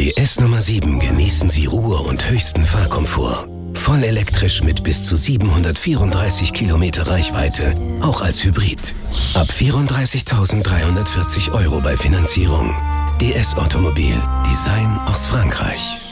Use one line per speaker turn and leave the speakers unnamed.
DS Nummer 7 genießen Sie Ruhe und höchsten Fahrkomfort. Voll elektrisch mit bis zu 734 Kilometer Reichweite, auch als Hybrid. Ab 34.340 € bei Finanzierung. DS Automobil, Design aus Frankreich.